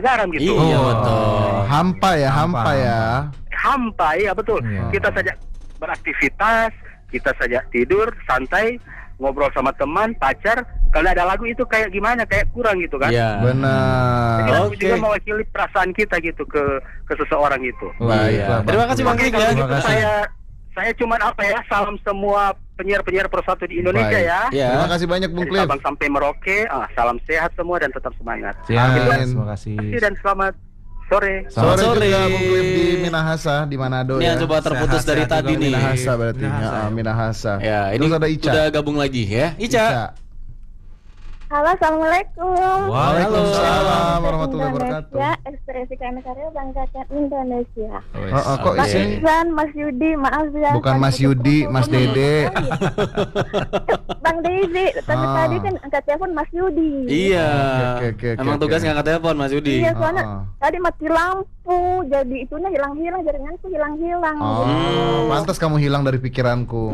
garam gitu. Iya betul. Hampa ya. Hampa ya betul. Iya. Kita saja beraktivitas, kita saja tidur santai, ngobrol sama teman, pacar. Kalau ada lagu itu kayak gimana, kayak kurang gitu kan. Iya. Jadi Benar. lagu Oke. juga mewakili perasaan kita gitu ke seseorang itu. Iya. Baiklah, Bang. Terima kasih Bang Oke, Klik kalau ya. gitu Terima kasih. saya cuman salam semua penyiar-penyiar persatu di Indonesia Baik. ya. Iya. Terima kasih banyak Bung Dari Cliff. Sabang sampai Merauke, salam sehat semua dan tetap semangat. Siap, Amin. terima kasih. Dan selamat sore. Sore Sore. juga Bung Cliff di Minahasa di Manado Ini ya. yang coba terputus Sehat-sehat dari juga tadi nih. Minahasa berarti. Minahasa. Minahasa. Ya, ini Terus ada Ica. udah gabung lagi ya. Ica. Halo, assalamualaikum. Waalaikumsalam Halo. warahmatullahi wabarakatuh. Indonesia, ekspresi kami karya banggakan Indonesia. Kok Oke. isi? Iksan, Mas Yudi, maaf ya. Bukan tadi Mas Yudi, ketemu Mas sama Dede. Bang Dede, tapi Ah. tadi kan angkat telepon Mas Yudi. Iya. Oke. Emang tugas ngangkat telepon Mas Yudi. Iya, soalnya Ah. tadi mati lampu, jadi itunya hilang-hilang, jaringanku hilang-hilang. Oh, pantas kamu hilang dari pikiranku.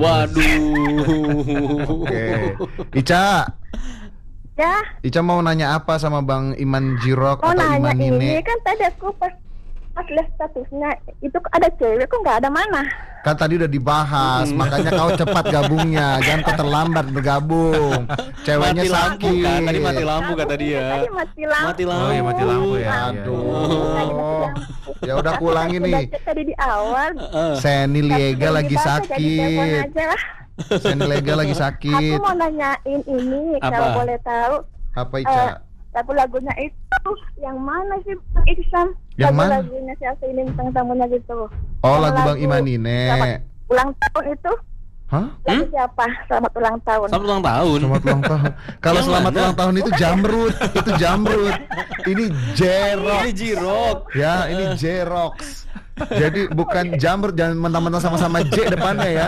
Waduh. Oke. Ica, Ya, Ica mau nanya apa sama Bang Iman Jirok mau atau nanya Iman ini Nine? kan tadi aku pas lihat statusnya itu ada cewek kok nggak ada mana? Kan tadi udah dibahas, makanya kau cepat gabungnya, jangan kau terlambat bergabung. Ceweknya Mati lampu sakit. kan, tadi mati lampu kata dia. Tadi mati lampu. Mati lampu. Oh iya, mati lampu ya. Aduh. Tadi mati lampu. Ya udah aku ulangi Udah nih. cek tadi di awal. Seni Liega Tapi lagi dibahas, jadi telepon sakit. aja lah. Seni Liega lagi Aku sakit. mau nanyain ini Apa? kalau boleh tahu. Apa Ica? Lagu lagunya itu yang mana sih Bang Iksan? Yang mana? Lagunya siapa ini bintang tamunya gitu. Oh, Yang lagu Bang Iman Nine. Selamat ulang tahun itu. Hah? Lagu siapa? Selamat ulang tahun. Selamat ulang tahun. Selamat ulang tahun. Kalau Yang selamat mana? ulang tahun itu Jamrut, itu Jamrut. Ini Jerok. Ini Jirok. Ya, ini Jerox. Jadi bukan Jamrut, jangan mentang-mentang sama-sama J depannya ya.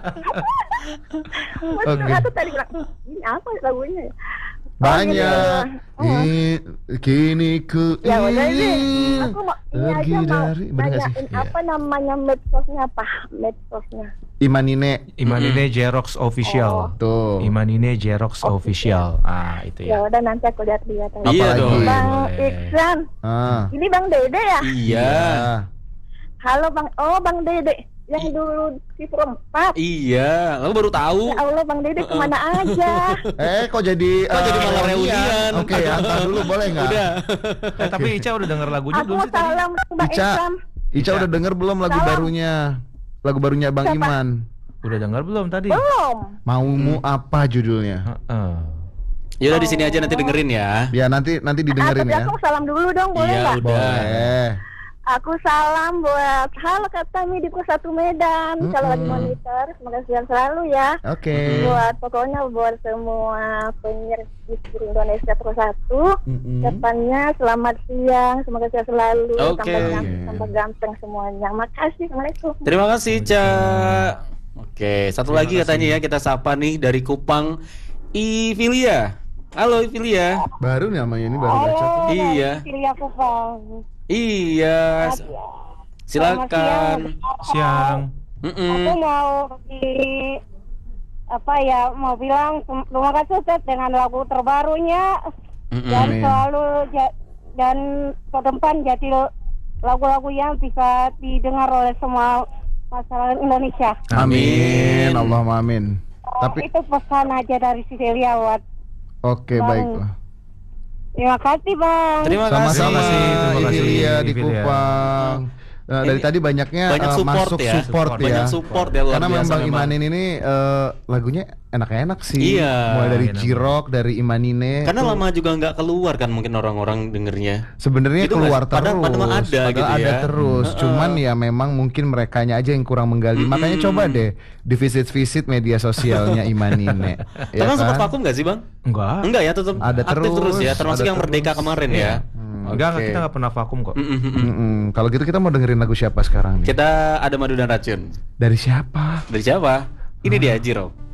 Mas Oke. tuh tadi bilang, ini apa lagunya ya? Banyak. Oh, Kini ku ya udah sih. ingin Aku mau ini pergi aja mau dari. Bener nggak sih? nanyain apa namanya medsosnya apa? Medsosnya. Iman Nine. Imanine Jerox Official. Tuh. Imanine Jerox Official. Ah, itu Ya ya. udah nanti aku lihat-lihat aja. Iya Apalagi? dong. Bang Boleh. Iksan, Ah. ini Bang Dede ya? Iya. Halo Bang, Bang Dede yang dulu di perempat. Iya. Aku baru tahu. Ya Allah Bang Dede kemana aja? Kok jadi jadi malah reunian? Oke, antar dulu boleh nggak? Udah. Tapi Ica udah denger lagunya Aku belum mau sih tadi? salam Bang Ica. Iksan. Ica udah denger belum lagu Salam. barunya? Lagu barunya Bang Siapa? Iman. Udah denger belum tadi? Belum. Maumu apa judulnya? Heeh. Yaudah di sini aja nanti dengerin ya. Ya nanti didengerin Tapi ya. aku salam dulu dong, boleh Iya, nggak? udah. Boleh. Aku salam buat halo kata Mi di Persatu Medan. Kalau lagi monitor, semoga sehat selalu ya. Oke. Buat pokoknya buat semua penyiar di seluruh Indonesia Persatu. Depannya selamat siang, semoga sehat selalu. Oke. Tambah ganteng semuanya. Makasih, assalamualaikum. Terima kasih, Ca. Oke, satu lagi katanya ya kita sapa nih dari Kupang, Ivilia. Halo Ivilia. Baru nih namanya ini baru baca. Iya. Pilih aku Bang. Iya. Silakan. Siang. Aku mau mau bilang terima kasih Ted dengan lagu terbarunya dan Amin. selalu dan ke depan jadi lagu-lagu yang bisa didengar oleh semua masyarakat Indonesia. Amin. Allahumma amin. Tapi Itu pesan aja dari Cecilia Watt. oke, Bang. baiklah. Terima kasih Bang. Terima kasih. Sama-sama Terima kasih, Ivilia di Ivilia. Kupang. Dari Ini tadi banyaknya banyak support masuk ya. support ya. Banyak support ya luar Karena biasa memang memang. Imanin ini lagunya enak-enak sih. Iya. Mulai dari Enak. Jirok, dari Imanine. Karena tuh lama juga nggak keluar kan mungkin orang-orang dengernya. sebenarnya Gitu keluar nggak sih? Padahal terus. mah ada Padahal gitu ada ya. terus. Cuman ya memang mungkin merekanya aja yang kurang menggali. Makanya coba deh di visit media sosialnya Imanine. Ya Tapi sempat kan? vakum nggak sih Bang? Enggak. Enggak ya, tetap Ada aktif terus ya, terus, termasuk ada yang Merdeka terus. kemarin ya. Enggak, Oke. kita enggak pernah vakum kok. Kalau gitu kita mau dengerin lagu siapa sekarang nih? Kita ada Madu dan Racun. Dari siapa? Dari siapa? Ini dia Jiro.